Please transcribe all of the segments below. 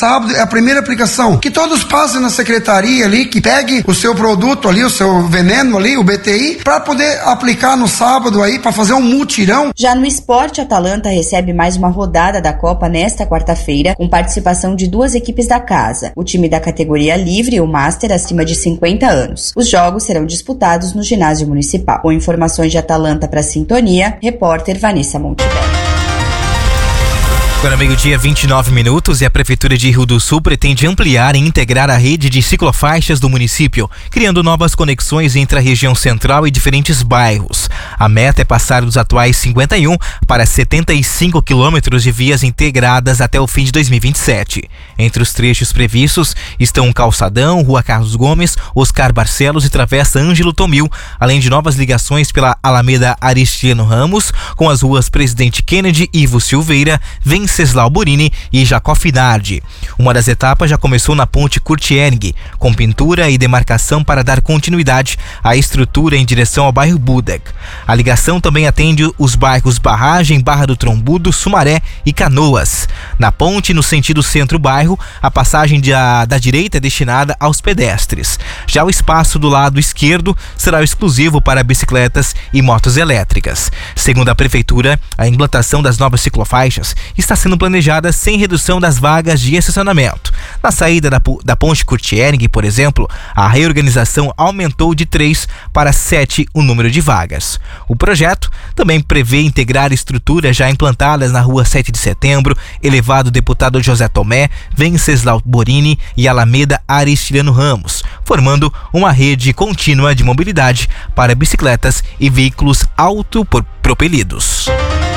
sábado é a primeira aplicação. Que todos passem na secretaria ali, que pegue o seu produto ali, o seu veneno ali, o BTI, para poder aplicar no sábado aí, para fazer um mutirão. Já no esporte, a Atalanta recebe mais uma rodada da Copa nesta quarta-feira, com participação de 2 equipes da casa, o time da categoria livre e o Master acima de 50 anos. Os jogos serão disputados no ginásio municipal. Com informações de Atalanta para Sintonia, repórter Vanessa Montevideo. Agora meio-dia 29 minutos e a Prefeitura de Rio do Sul pretende ampliar e integrar a rede de ciclofaixas do município, criando novas conexões entre a região central e diferentes bairros. A meta é passar dos atuais 51 para 75 quilômetros de vias integradas até o fim de 2027. Entre os trechos previstos estão Calçadão, Rua Carlos Gomes, Oscar Barcelos e Travessa Ângelo Tomil, além de novas ligações pela Alameda Aristiano Ramos, com as ruas Presidente Kennedy, Ivo Silveira, Venceslau Borini e Jacó Finardi. Uma das etapas já começou na ponte Curtiering, com pintura e demarcação para dar continuidade à estrutura em direção ao bairro Budeg. A ligação também atende os bairros Barragem, Barra do Trombudo, Sumaré e Canoas. Na ponte, no sentido centro-bairro, a passagem da direita é destinada aos pedestres. Já o espaço do lado esquerdo será exclusivo para bicicletas e motos elétricas. Segundo a Prefeitura, a implantação das novas ciclofaixas está sendo planejada sem redução das vagas de estacionamento. Na saída da ponte Curtiering, por exemplo, a reorganização aumentou de 3 para 7 o número de vagas. O projeto também prevê integrar estruturas já implantadas na Rua 7 de Setembro, Elevado Deputado José Tomé, Venceslau Borini e Alameda Aristiano Ramos, formando uma rede contínua de mobilidade para bicicletas e veículos autopropelidos.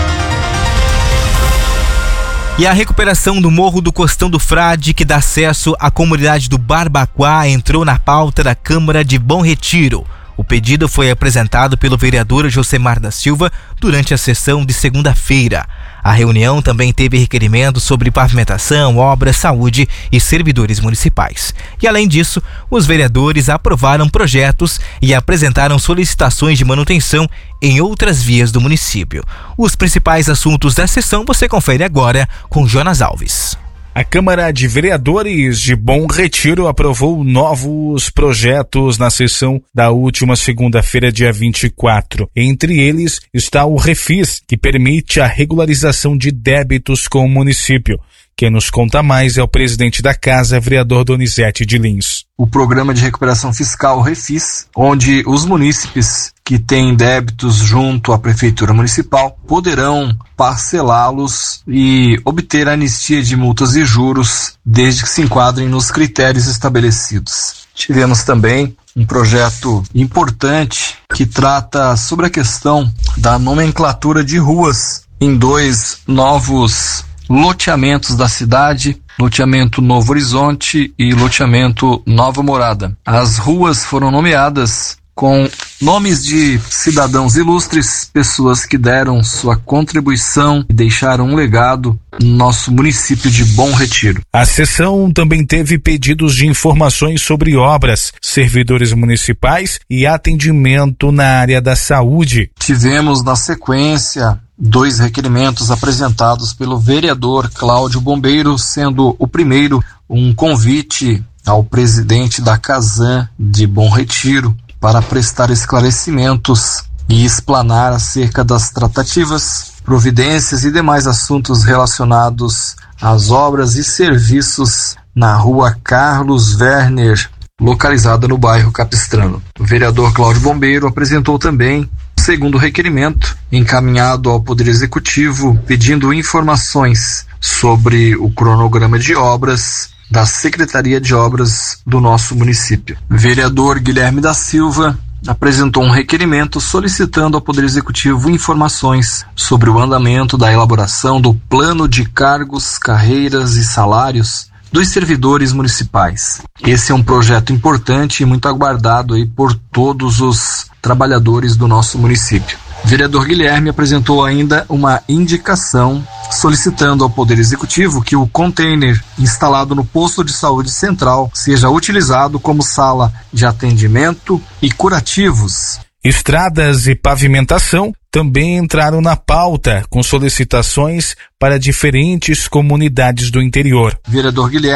E a recuperação do Morro do Costão do Frade, que dá acesso à comunidade do Barbacoa, entrou na pauta da Câmara de Bom Retiro. O pedido foi apresentado pelo vereador Josemar da Silva durante a sessão de segunda-feira. A reunião também teve requerimentos sobre pavimentação, obras, saúde e servidores municipais. E além disso, os vereadores aprovaram projetos e apresentaram solicitações de manutenção em outras vias do município. Os principais assuntos da sessão você confere agora com Jonas Alves. A Câmara de Vereadores de Bom Retiro aprovou novos projetos na sessão da última segunda-feira, dia 24. Entre eles está o Refis, que permite a regularização de débitos com o município. Quem nos conta mais é o presidente da casa, vereador Donizete de Lins. O programa de recuperação fiscal Refis, onde os munícipes que têm débitos junto à Prefeitura Municipal poderão parcelá-los e obter anistia de multas e juros, desde que se enquadrem nos critérios estabelecidos. Tivemos também um projeto importante que trata sobre a questão da nomenclatura de ruas em 2 novos loteamentos da cidade, loteamento Novo Horizonte e loteamento Nova Morada. As ruas foram nomeadas com nomes de cidadãos ilustres, pessoas que deram sua contribuição e deixaram um legado no nosso município de Bom Retiro. A sessão também teve pedidos de informações sobre obras, servidores municipais e atendimento na área da saúde. Tivemos na sequência 2 requerimentos apresentados pelo vereador Cláudio Bombeiro, sendo o primeiro um convite ao presidente da Casan de Bom Retiro para prestar esclarecimentos e explanar acerca das tratativas, providências e demais assuntos relacionados às obras e serviços na rua Carlos Werner, localizada no bairro Capistrano. O vereador Cláudio Bombeiro apresentou também segundo requerimento encaminhado ao Poder Executivo pedindo informações sobre o cronograma de obras da Secretaria de Obras do nosso município. O vereador Guilherme da Silva apresentou um requerimento solicitando ao Poder Executivo informações sobre o andamento da elaboração do plano de cargos, carreiras e salários dos servidores municipais. Esse é um projeto importante e muito aguardado aí por todos os trabalhadores do nosso município. O vereador Guilherme apresentou ainda uma indicação solicitando ao Poder Executivo que o container instalado no posto de saúde central seja utilizado como sala de atendimento e curativos. Estradas e pavimentação também entraram na pauta, com solicitações para diferentes comunidades do interior. O vereador Guilherme